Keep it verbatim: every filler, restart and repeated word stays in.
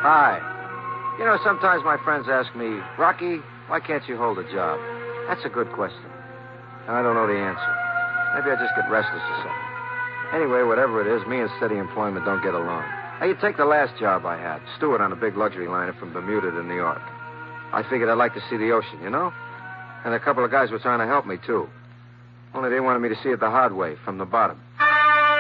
Hi. You know, sometimes my friends ask me, Rocky, why can't you hold a job? That's a good question. I don't know the answer. Maybe I just get restless or something. Anyway, whatever it is, me and steady employment don't get along. Now, you take the last job I had, steward on a big luxury liner from Bermuda to New York. I figured I'd like to see the ocean, you know? And a couple of guys were trying to help me, too. Only they wanted me to see it the hard way, from the bottom.